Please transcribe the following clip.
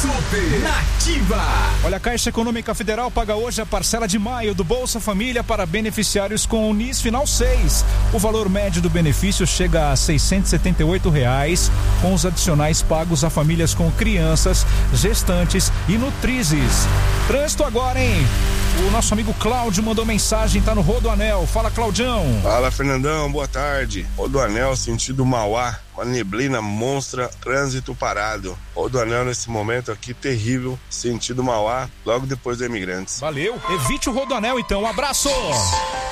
Super Nativa. Olha, a Caixa Econômica Federal paga hoje a parcela de maio do Bolsa Família para beneficiários com o NIS Final 6. O valor médio do benefício chega a R$ 678, com os adicionais pagos a famílias com crianças, gestantes e nutrizes. Trânsito agora, hein? O nosso amigo Cláudio mandou mensagem, tá no Rodoanel. Fala, Claudião. Fala, Fernandão, boa tarde. Rodoanel, sentido Mauá, com a neblina monstra, trânsito parado. Rodoanel nesse momento aqui terrível, sentido Mauá, logo depois do Imigrantes. Valeu, evite o Rodoanel então, um abraço.